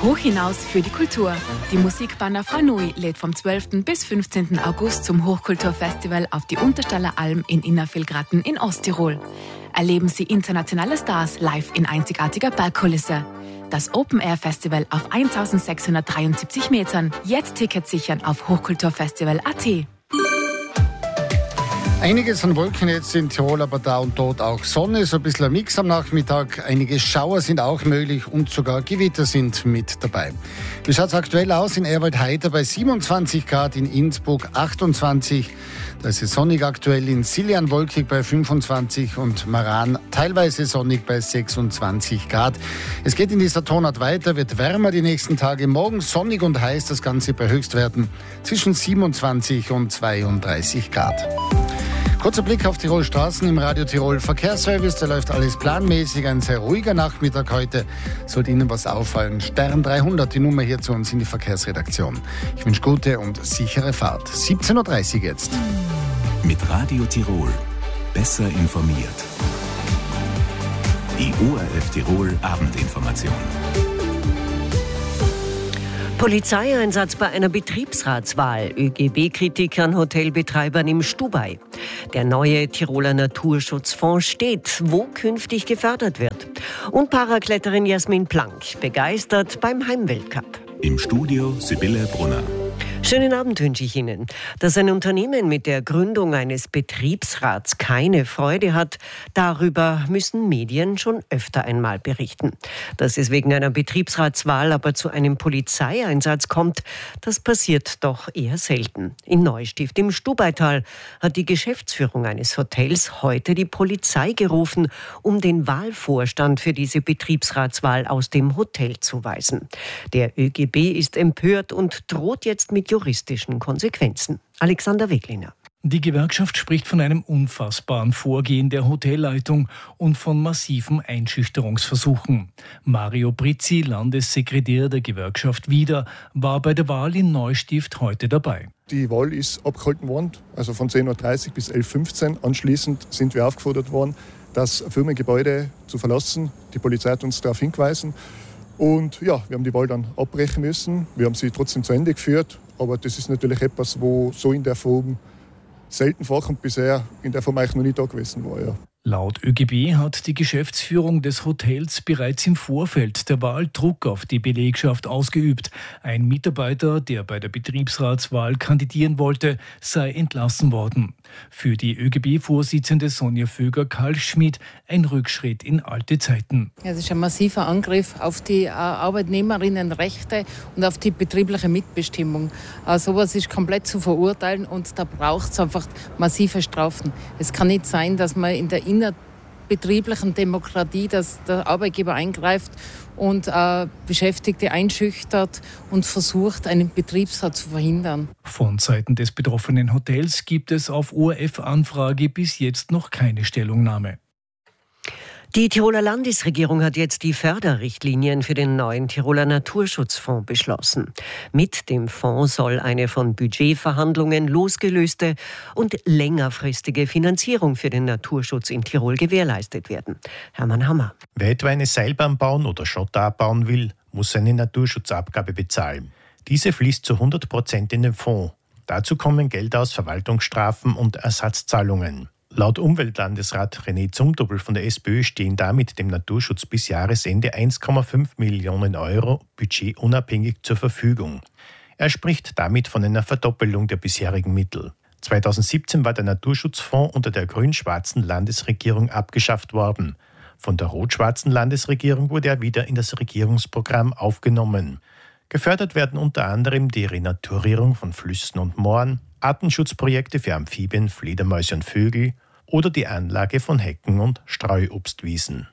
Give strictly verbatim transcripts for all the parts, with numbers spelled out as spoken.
Hoch hinaus für die Kultur. Die Musikband Frau Nui lädt vom zwölften bis fünfzehnten August zum Hochkulturfestival auf die Unterstaller Alm in Innervillgratten in Osttirol. Erleben Sie internationale Stars live in einzigartiger Bergkulisse. Das Open-Air-Festival auf eintausendsechshundertdreiundsiebzig Metern. Jetzt Tickets sichern auf hochkulturfestival punkt a t. Einiges an Wolken jetzt in Tirol, aber da und dort auch Sonne, so ein bisschen ein Mix am Nachmittag. Einige Schauer sind auch möglich und sogar Gewitter sind mit dabei. Wie schaut es aktuell aus? In Ehrwald-Heiter bei siebenundzwanzig Grad, in Innsbruck achtundzwanzig. Da ist es sonnig aktuell, in Siljan wolkig bei fünfundzwanzig und Maran teilweise sonnig bei sechsundzwanzig Grad. Es geht in dieser Tonart weiter, wird wärmer die nächsten Tage. Morgen sonnig und heiß, das Ganze bei Höchstwerten zwischen siebenundzwanzig und zweiunddreißig Grad. Kurzer Blick auf Tirol Straßen im Radio Tirol Verkehrsservice. Da läuft alles planmäßig. Ein sehr ruhiger Nachmittag heute. Sollte Ihnen was auffallen. Stern dreihundert, die Nummer hier zu uns in die Verkehrsredaktion. Ich wünsche gute und sichere Fahrt. siebzehn Uhr dreißig jetzt. Mit Radio Tirol. Besser informiert. Die O R F Tirol Abendinformation. Polizeieinsatz bei einer Betriebsratswahl. ÖGB-Kritikern Hotelbetreibern im Stubai. Der neue Tiroler Naturschutzfonds steht, wo künftig gefördert wird. Und Parakletterin Jasmin Plank begeistert beim Heimweltcup. Im Studio Sibylle Brunner. Schönen Abend wünsche ich Ihnen. Dass ein Unternehmen mit der Gründung eines Betriebsrats keine Freude hat, darüber müssen Medien schon öfter einmal berichten. Dass es wegen einer Betriebsratswahl aber zu einem Polizeieinsatz kommt, das passiert doch eher selten. In Neustift im Stubaital hat die Geschäftsführung eines Hotels heute die Polizei gerufen, um den Wahlvorstand für diese Betriebsratswahl aus dem Hotel zu weisen. Der ÖGB ist empört und droht jetzt mit juristischen Konsequenzen. Alexander Wegliner. Die Gewerkschaft spricht von einem unfassbaren Vorgehen der Hotelleitung und von massiven Einschüchterungsversuchen. Mario Brizzi, Landessekretär der Gewerkschaft Wieder, war bei der Wahl in Neustift heute dabei. Die Wahl ist abgehalten worden, also von zehn Uhr dreißig bis elf Uhr fünfzehn. Anschließend sind wir aufgefordert worden, das Firmengebäude zu verlassen. Die Polizei hat uns darauf hingewiesen. Und ja, wir haben die Wahl dann abbrechen müssen. Wir haben sie trotzdem zu Ende geführt. Aber das ist natürlich etwas, wo so in der Form selten vorkommt, bisher in der Form eigentlich noch nie da gewesen war. Ja. Laut ÖGB hat die Geschäftsführung des Hotels bereits im Vorfeld der Wahl Druck auf die Belegschaft ausgeübt. Ein Mitarbeiter, der bei der Betriebsratswahl kandidieren wollte, sei entlassen worden. Für die ÖGB-Vorsitzende Sonja Vöger-Kalschmidt ein Rückschritt in alte Zeiten. Ja, das ist ein massiver Angriff auf die äh, Arbeitnehmerinnenrechte und auf die betriebliche Mitbestimmung. Äh, sowas ist komplett zu verurteilen und da braucht es einfach massive Strafen. Es kann nicht sein, dass man in der innerbetrieblichen Demokratie, dass der Arbeitgeber eingreift und äh, Beschäftigte einschüchtert und versucht, einen Betriebsrat zu verhindern. Von Seiten des betroffenen Hotels gibt es auf O R F-Anfrage bis jetzt noch keine Stellungnahme. Die Tiroler Landesregierung hat jetzt die Förderrichtlinien für den neuen Tiroler Naturschutzfonds beschlossen. Mit dem Fonds soll eine von Budgetverhandlungen losgelöste und längerfristige Finanzierung für den Naturschutz in Tirol gewährleistet werden. Hermann Hammer. Wer etwa eine Seilbahn bauen oder Schotter abbauen will, muss eine Naturschutzabgabe bezahlen. Diese fließt zu hundert Prozent in den Fonds. Dazu kommen Gelder aus Verwaltungsstrafen und Ersatzzahlungen. Laut Umweltlandesrat René Zumtobel von der SPÖ stehen damit dem Naturschutz bis Jahresende eins Komma fünf Millionen Euro budgetunabhängig zur Verfügung. Er spricht damit von einer Verdoppelung der bisherigen Mittel. zweitausendsiebzehn war der Naturschutzfonds unter der grün-schwarzen Landesregierung abgeschafft worden. Von der rot-schwarzen Landesregierung wurde er wieder in das Regierungsprogramm aufgenommen. Gefördert werden unter anderem die Renaturierung von Flüssen und Mooren, Artenschutzprojekte für Amphibien, Fledermäuse und Vögel oder die Anlage von Hecken- und Streuobstwiesen.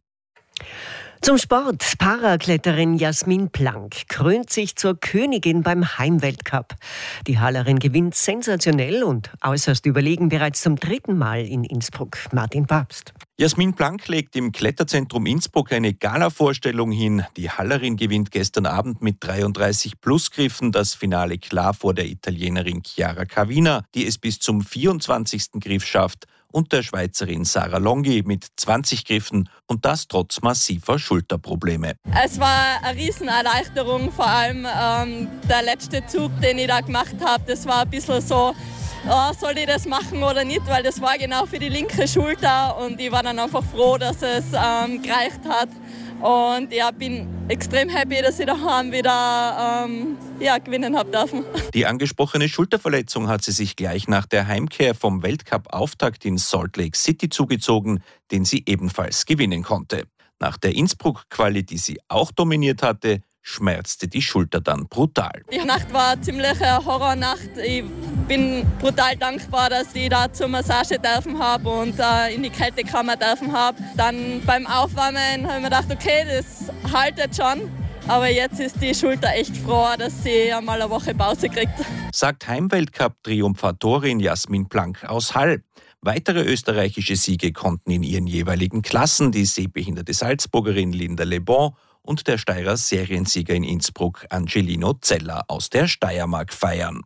Zum Sport. Parakletterin Jasmin Plank krönt sich zur Königin beim Heimweltcup. Die Hallerin gewinnt sensationell und äußerst überlegen bereits zum dritten Mal in Innsbruck. Martin Papst. Jasmin Plank legt im Kletterzentrum Innsbruck eine Gala-Vorstellung hin. Die Hallerin gewinnt gestern Abend mit dreiunddreißig Plus-Griffen das Finale klar vor der Italienerin Chiara Cavina, die es bis zum vierundzwanzigsten Griff schafft und der Schweizerin Sarah Longi mit zwanzig Griffen und das trotz massiver Schulterprobleme. Es war eine Riesenerleichterung, vor allem ähm, der letzte Zug, den ich da gemacht habe, das war ein bisschen so, oh, soll ich das machen oder nicht, weil das war genau für die linke Schulter und ich war dann einfach froh, dass es ähm, gereicht hat. Und ja, bin extrem happy, dass ich daheim wieder ähm, ja, gewinnen habe dürfen. Die angesprochene Schulterverletzung hat sie sich gleich nach der Heimkehr vom Weltcup-Auftakt in Salt Lake City zugezogen, den sie ebenfalls gewinnen konnte. Nach der Innsbruck-Quali, die sie auch dominiert hatte, schmerzte die Schulter dann brutal. Die Nacht war eine ziemliche Horrornacht. Ich bin brutal dankbar, dass ich da zur Massage dürfen habe und äh, in die Kältekammer dürfen habe. Dann beim Aufwärmen habe ich mir gedacht, okay, das haltet schon. Aber jetzt ist die Schulter echt froh, dass sie einmal eine Woche Pause kriegt. Sagt Heimweltcup-Triumphatorin Jasmin Plank aus Hall. Weitere österreichische Siege konnten in ihren jeweiligen Klassen die sehbehinderte Salzburgerin Linda Le Bon und der Steirer Seriensieger in Innsbruck Angelino Zeller aus der Steiermark feiern.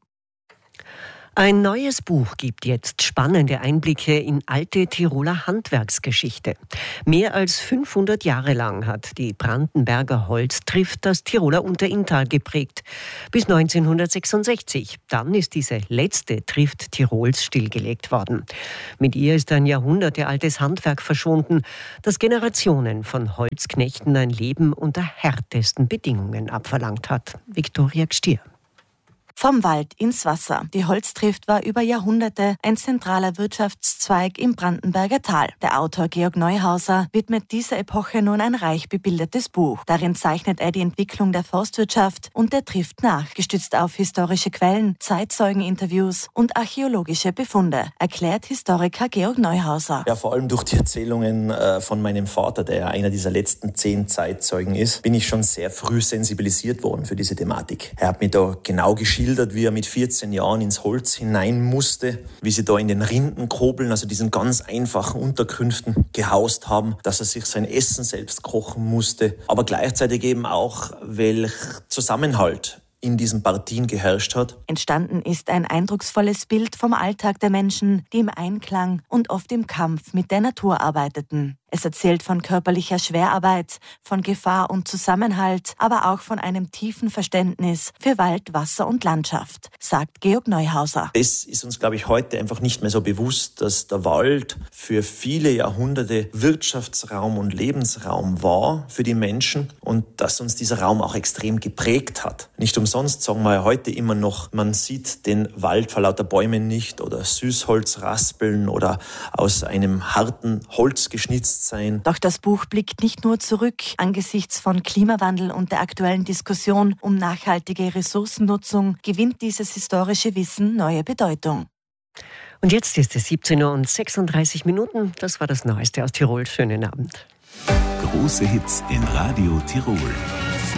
Ein neues Buch gibt jetzt spannende Einblicke in alte Tiroler Handwerksgeschichte. Mehr als fünfhundert Jahre lang hat die Brandenberger Holztrift das Tiroler Unterinntal geprägt. Bis neunzehnhundertsechsundsechzig. Dann ist diese letzte Trift Tirols stillgelegt worden. Mit ihr ist ein jahrhundertealtes Handwerk verschwunden, das Generationen von Holzknechten ein Leben unter härtesten Bedingungen abverlangt hat. Viktoria Gstier. Vom Wald ins Wasser. Die Holztrift war über Jahrhunderte ein zentraler Wirtschaftszweig im Brandenberger Tal. Der Autor Georg Neuhauser widmet dieser Epoche nun ein reich bebildertes Buch. Darin zeichnet er die Entwicklung der Forstwirtschaft und der Trift nach, gestützt auf historische Quellen, Zeitzeugeninterviews und archäologische Befunde, erklärt Historiker Georg Neuhauser. Ja, vor allem durch die Erzählungen äh, von meinem Vater, der einer dieser letzten zehn Zeitzeugen ist, bin ich schon sehr früh sensibilisiert worden für diese Thematik. Er hat mir da genau geschildert, wie er mit vierzehn Jahren ins Holz hinein musste, wie sie da in den Rindenkobeln, also diesen ganz einfachen Unterkünften, gehaust haben, dass er sich sein Essen selbst kochen musste, aber gleichzeitig eben auch, welch Zusammenhalt in diesen Partien geherrscht hat. Entstanden ist ein eindrucksvolles Bild vom Alltag der Menschen, die im Einklang und oft im Kampf mit der Natur arbeiteten. Es erzählt von körperlicher Schwerarbeit, von Gefahr und Zusammenhalt, aber auch von einem tiefen Verständnis für Wald, Wasser und Landschaft, sagt Georg Neuhauser. Es ist uns, glaube ich, heute einfach nicht mehr so bewusst, dass der Wald für viele Jahrhunderte Wirtschaftsraum und Lebensraum war für die Menschen und dass uns dieser Raum auch extrem geprägt hat. Nicht umsonst sagen wir ja heute immer noch, man sieht den Wald vor lauter Bäumen nicht oder Süßholz raspeln oder aus einem harten Holz geschnitzt sein. Doch das Buch blickt nicht nur zurück. Angesichts von Klimawandel und der aktuellen Diskussion um nachhaltige Ressourcennutzung gewinnt dieses historische Wissen neue Bedeutung. Und jetzt ist es siebzehn Uhr und sechsunddreißig Minuten. Das war das Neueste aus Tirol. Schönen Abend. Große Hits in Radio Tirol.